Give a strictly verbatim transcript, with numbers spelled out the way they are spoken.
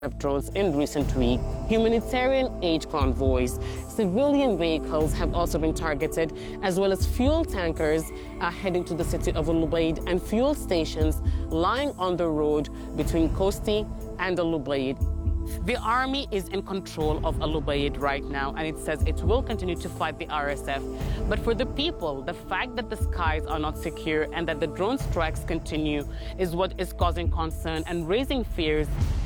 drones in recent weeks, humanitarian aid convoys, civilian vehicles have also been targeted, as well as fuel tankers are heading to the city of Al-Ubaid and fuel stations lying on the road between Kosti and Al-Ubaid. The army is in control of Al-Ubaid right now, and it says it will continue to fight the R S F. But for the people, the fact that the skies are not secure and that the drone strikes continue is what is causing concern and raising fears